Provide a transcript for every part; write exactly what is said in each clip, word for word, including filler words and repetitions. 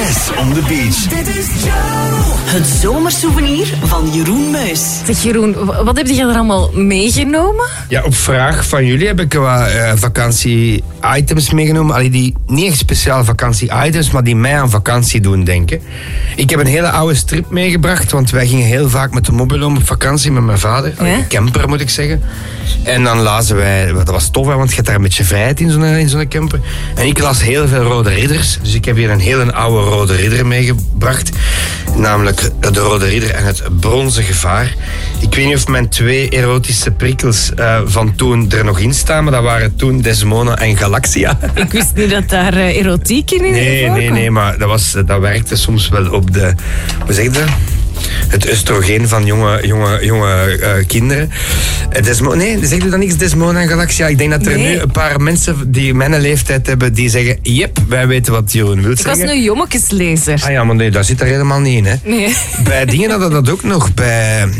Zes on the beach. Dit is Joe. Het zomersouvenir van Jeroen Meus. Zeg Jeroen, wat heb je er allemaal meegenomen? Ja, op vraag van jullie heb ik wat uh, vakantie-items meegenomen. Allee, die niet echt speciale vakantie-items, maar die mij aan vakantie doen denken. Ik heb een hele oude strip meegebracht, want wij gingen heel vaak met de mobiloom op vakantie met mijn vader. Allee, Ja? een camper moet ik zeggen. En dan lazen wij, dat was tof, hè, want je hebt daar een beetje vrijheid in zo'n, in zo'n camper. En ik las heel veel Rode Ridders, dus ik heb hier een hele oude Rode Ridder meegebracht. Namelijk de Rode Ridder en het Bronzen Gevaar. Ik weet niet of mijn twee erotische prikkels uh, van toen er nog in staan, maar dat waren toen Desmona en Galaxia. Ik wist niet dat daar uh, erotiek in Nee, voorkwam. nee, nee, maar dat, was, dat werkte soms wel op de... Hoe zeg je dat? Het oestrogeen van jonge, jonge, jonge uh, kinderen. Uh, Desmo- nee, zeg je dan niks, Desmona en Galaxia? Ik denk dat er Nee. nu een paar mensen die mijn leeftijd hebben, die zeggen, yep, wij weten wat Jeroen wil Ik was zeggen. een jommekeslezer. Ah ja, maar nee, dat zit er helemaal niet in, hè. Nee. Bij dingen hadden dat ook nog, bij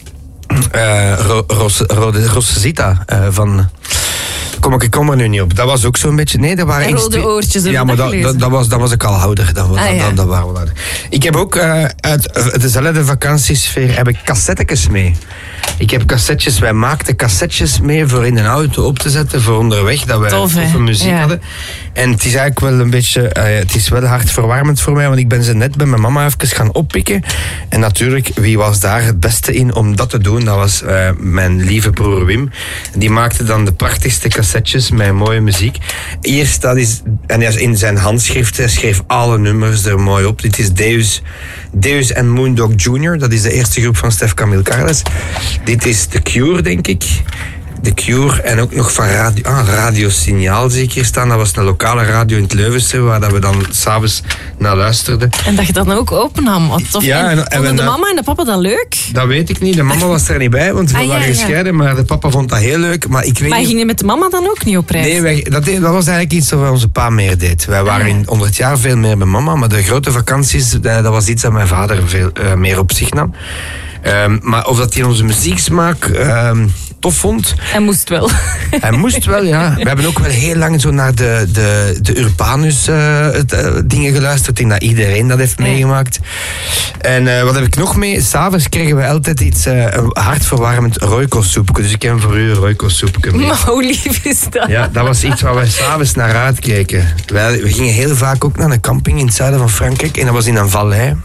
uh, Ro- Ros- Rode Rosita uh, van... Kom, ik kom er nu niet op. Dat was ook zo'n beetje... Nee, dat waren En eens Rode twee- Oortjes, heb je Ja, maar dat dat, gelezen? dat, dat, was, dat was ik al ouder. Dat, Ah, dat, ja. dat, dat waren we ouder. Ik heb ook uh, uit uh, dezelfde vakantiesfeer heb ik cassettekes mee. Ik heb cassettes... Wij maakten cassettes mee voor in een auto op te zetten voor onderweg, dat wij Tof, hè? toffe muziek Ja. hadden. En het is eigenlijk wel een beetje... Uh, het is wel hartverwarmend voor mij, want ik ben ze net bij mijn mama even gaan oppikken. En natuurlijk, wie was daar het beste in om dat te doen? Dat was uh, mijn lieve broer Wim. Die maakte dan de prachtigste cassettes met mooie muziek. Eerst, dat is... En hij in zijn handschrift, hij schreef alle nummers er mooi op. Dit is Deus, Deus en Moondog junior Dat is de eerste groep van Stef Camille Carles. Dit is The Cure, denk ik. The Cure en ook nog van radio, ah, Radio Signaal zie ik hier staan. Dat was een lokale radio in het Leuvense, waar dat we dan s'avonds naar luisterden. En dat je dan ook opnam. Wat tof. Ja, en- en Vonden we de na- mama en de papa dat leuk? Dat weet ik niet. De mama was er niet bij, want we Ah, ja, waren ja. gescheiden. Maar de papa vond dat heel leuk. Maar ik weet Maar niet... ging je met de mama dan ook niet op reis? Nee, wij, dat, deed- dat was eigenlijk iets wat onze pa meer deed. Wij waren Ah, ja. in onder het jaar veel meer met mama, maar de grote vakanties, dat, dat was iets dat mijn vader veel uh, meer op zich nam. Um, maar of dat hij onze muzieksmaak um, tof vond... Hij moest wel. Hij moest wel, ja. We hebben ook wel heel lang zo naar de, de, de Urbanus uh, het, uh, dingen geluisterd. Ik denk dat iedereen dat heeft Ja. meegemaakt. En uh, wat heb ik nog mee? S'avonds kregen we altijd iets, uh, een hartverwarmend Royco-soepje. Dus ik heb voor u een Royco-soepje mee. Maar hoe lief is dat? Ja, dat was iets waar we s'avonds naar uitkeken. Wij, we gingen heel vaak ook naar een camping in het zuiden van Frankrijk. En dat was in een vallei.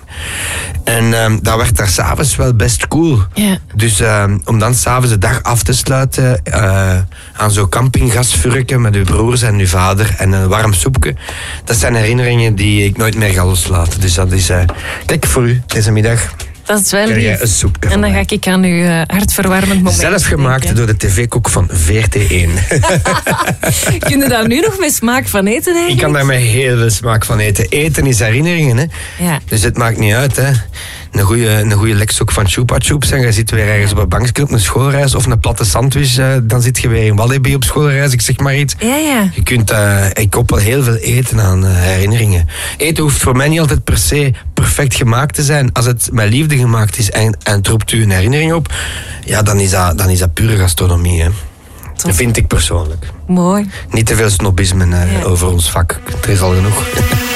En um, dat werd daar s'avonds wel best cool. Ja. Dus um, om dan s'avonds de dag af te sluiten uh, aan zo'n campinggasvurken met uw broers en uw vader en een warm soepje. Dat zijn herinneringen die ik nooit meer ga loslaten. Dus dat is... Uh, kijk, voor u deze middag Dat is wel krijg jij lief. een soepje En van dan mij. ga ik aan uw uh, hartverwarmend moment Zelf gemaakt denken. door de tv-kok van V R T één. Kun je daar nu nog met smaak van eten eigenlijk? Ik kan daar met heel veel smaak van eten. Eten is herinneringen, hè. Ja. Dus het maakt niet uit, hè. Een goede een goede leksok van Chupa Chups en je zit weer ergens op een bankje op een schoolreis of een platte sandwich, uh, dan zit je weer in Walibi op schoolreis, ik zeg maar iets. Ja, ja. Je kunt, uh, ik koppel heel veel eten aan uh, herinneringen. Eten hoeft voor mij niet altijd per se perfect gemaakt te zijn. Als het met liefde gemaakt is en, en het roept u een herinnering op, ja, dan is dat, dan is dat pure gastronomie, hè. Dat vind ik persoonlijk. Mooi. Niet te veel snobisme uh, Ja. over ons vak. Er is al genoeg.